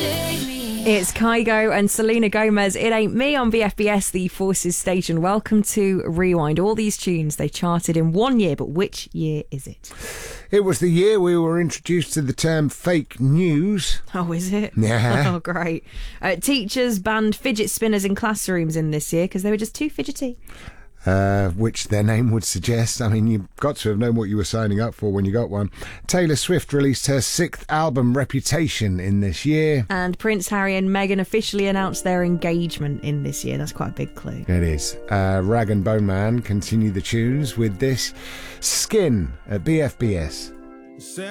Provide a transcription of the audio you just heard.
It's Kygo and Selena Gomez. It Ain't Me on BFBS, the Forces station. Welcome to Rewind. All these tunes, they charted in 1 year, but which year is it? It was the year we were introduced to the term fake news. Oh, is it? Yeah. Oh, great. Teachers banned fidget spinners in classrooms in this year because they were just too fidgety. Which their name would suggest. I mean, you've got to have known what you were signing up for when you got one. Taylor Swift released her 6th album, Reputation, in this year. And Prince Harry and Meghan officially announced their engagement in this year. That's quite a big clue. It is. Rag and Bone Man continue the tunes with this Skin at BFBS.